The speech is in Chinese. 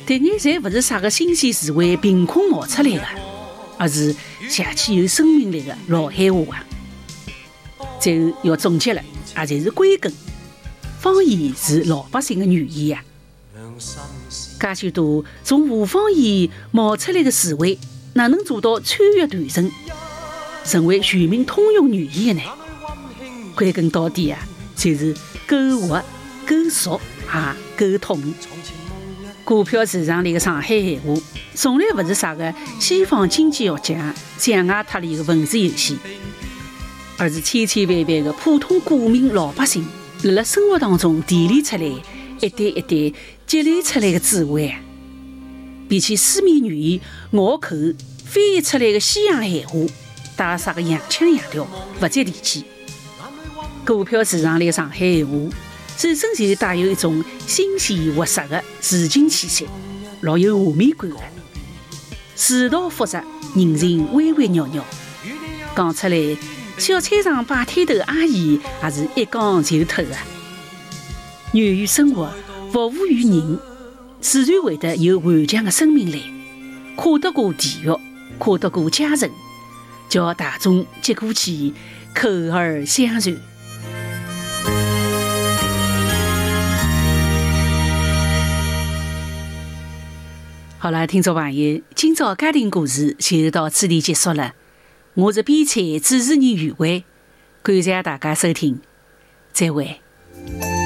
但眼侪勿是啥个新鲜词汇凭空冒出来的，而是邪气有生命力的老海话。最后要总结了，也就是归根，方言是老百姓的语言呀。介许多从无方言冒出来的词汇，哪能做到穿越断层，成为全民通用语言的呢？归根到底啊，就是够活、够熟也够统。股票市场里的上海闲话，从来不是啥个西方经济学家象牙塔里的文字游戏，而是千千万万的普通股民老百姓辣生活当中提炼出来，一代一代积累出来的智慧。比起书面语言拗口翻译出来的西洋闲话，带啥个洋腔洋调，不接地气。股票市场里的上海闲话，本身就带有一种新鲜活色的市井气息，老有画面感的。世道复杂，人情弯弯绕绕，讲出来，小菜场摆摊头阿姨也是一讲就透的。源于生活，服务于人，自然会得有顽强的生命力，跨得过地域，跨得过阶层，叫大众接过去，口耳相传。好了，听众朋友，今朝家庭故事就到此地结束了。我是编采主持人余慧，感谢大家收听，再会。